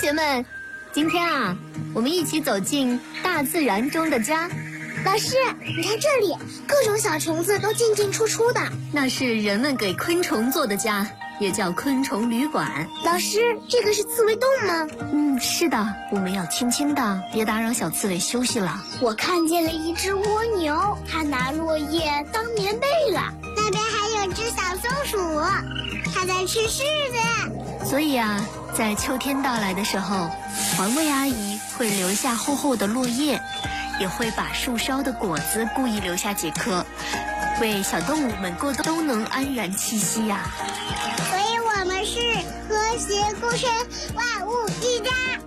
学们，今天啊，我们一起走进大自然中的家。 老师，你看这里，各种小虫子都进进出出的。 那是人们给昆虫做的家，也叫昆虫旅馆。 老师，这个是刺猬洞吗？ 是的，我们要轻轻的，别打扰小刺猬休息了。 我看见了一只蜗牛，它拿落叶当棉被了。那边还有只小松鼠，它在吃柿子。 所以啊，在秋天到来的时候，环卫阿姨会留下厚厚的落叶，也会把树梢的果子故意留下几颗，为小动物们都能安然栖息呀。 所以我们是和谐共生，万物一家。